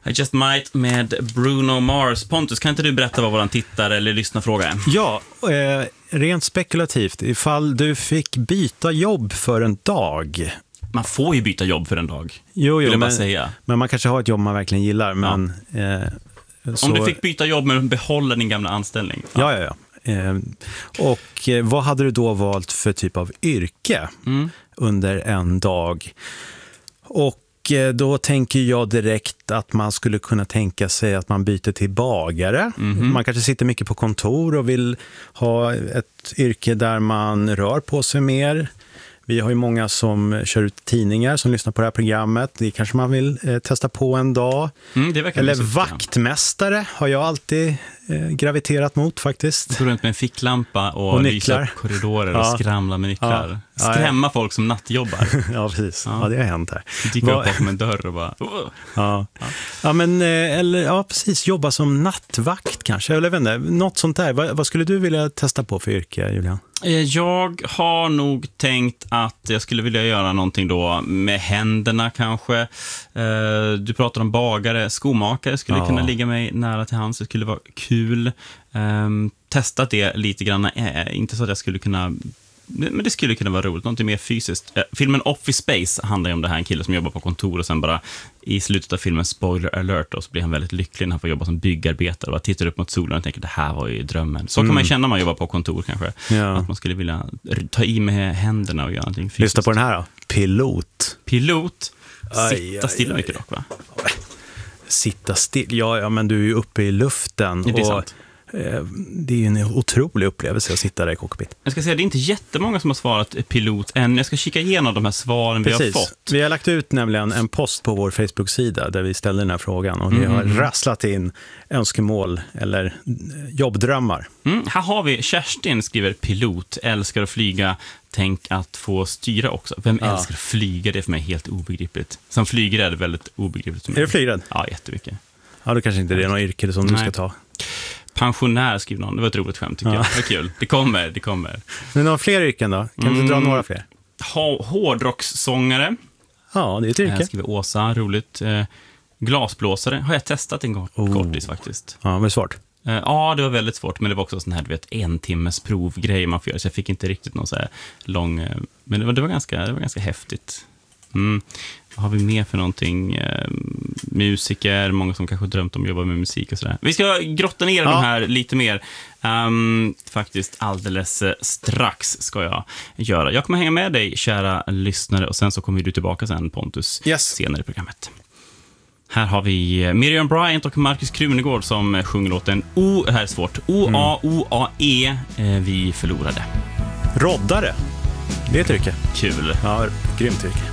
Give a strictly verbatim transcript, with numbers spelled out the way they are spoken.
I Just Might med Bruno Mars. Pontus, kan inte du berätta vad våran tittare eller lyssnarfråga är? Ja, eh, rent spekulativt. Ifall du fick byta jobb för en dag. Man får ju byta jobb för en dag. Jo, jo, vill jag bara men, säga. men man kanske har ett jobb man verkligen gillar. Men, ja. eh, så... Om du fick byta jobb men behålla din gamla anställning. Ja, ja, ja. Eh, och eh, vad hade du då valt för typ av yrke mm. under en dag? Och då tänker jag direkt att man skulle kunna tänka sig att man byter till bagare. Mm-hmm. Man kanske sitter mycket på kontor och vill ha ett yrke där man rör på sig mer. Vi har ju många som kör ut tidningar som lyssnar på det här programmet. Det kanske man vill eh, testa på en dag. Mm, det Eller vaktmästare har jag alltid eh, graviterat mot faktiskt. Gå runt med en ficklampa och, och lysa korridorer och ja. skramla med nycklar. Ja. Skrämma ja. folk som nattjobbar. Ja, precis. Ja. ja, det har hänt här. Dyka upp bakom en dörr och bara... Oh. Ja. Ja. ja, men eller ja, precis. Jobba som nattvakt kanske. Eller vänner, något sånt där. Vad, vad skulle du vilja testa på för yrke, Julian? Jag har nog tänkt att jag skulle vilja göra någonting då med händerna kanske. Du pratar om bagare, skomakare skulle ja. kunna ligga mig nära till hands. Det skulle vara kul. Testat det lite grann. Inte så att jag skulle kunna... Men det skulle kunna vara roligt, någonting mer fysiskt. Eh, filmen Office Space handlar ju om det här, en kille som jobbar på kontor och sen bara i slutet av filmen, spoiler alert, och så blir han väldigt lycklig när han får jobba som byggarbetare och bara tittar upp mot solen och tänker det här var ju drömmen. Så mm. kan man känna när man jobbar på kontor kanske. Ja. Att man skulle vilja ta i med händerna och göra någonting fysiskt. Lyssna på den här då. Pilot. Pilot. Aj, Sitta aj, stilla aj. mycket dock, va? Sitta still? Ja, ja, men du är ju uppe i luften. Det är och... sant. Det är ju en otrolig upplevelse att sitta där i cockpit. Jag ska säga, det är inte jättemånga som har svarat pilot än. Jag ska kika igenom de här svaren Precis. vi har fått. Vi har lagt ut nämligen en post på vår Facebook-sida där vi ställer den här frågan och vi mm. har rasslat in önskemål eller jobbdrömmar. Mm, här har vi Kerstin skriver pilot, älskar att flyga, tänk att få styra också. Vem ja. älskar att flyga? Det är för mig helt obegripligt. Som flyger är det väldigt obegripligt. Är du flygrädd? Ja, jättemycket. Ja, då kanske inte det är något yrke som Nej. du ska ta. Pensionär skriver någon. Det var ett roligt skämt tycker ja. jag. Det var kul. Det kommer, det kommer. Men några fler yrken då? Kan mm. du dra några fler? Ha, hårdrockssångare. Ja, det är ett yrke. Här skriver Åsa, roligt. Eh, glasblåsare. Har jag testat en gång oh. kortis faktiskt. Ja, men svårt. Eh, ja, det var väldigt svårt. Men det var också sån här, du vet, en timmes provgrej man får göra. Så jag fick inte riktigt någon så här lång... Eh, men det var, det var, ganska, det var ganska häftigt. Mm. Vad har vi mer för någonting? Eh, musiker, många som kanske drömt om att jobba med musik och sådär. Vi ska grotta ner ja. de här lite mer. Um, faktiskt alldeles strax ska jag göra. Jag kommer hänga med dig, kära lyssnare, och sen så kommer du tillbaka sen, Pontus, yes. senare i programmet. Här har vi Miriam Bryant och Marcus Krunegård som sjunger låten O, det här är svårt, O A O A E, eh, Vi förlorade. Roddare, det är ett yrke. Kul. Ja, grymt yrke.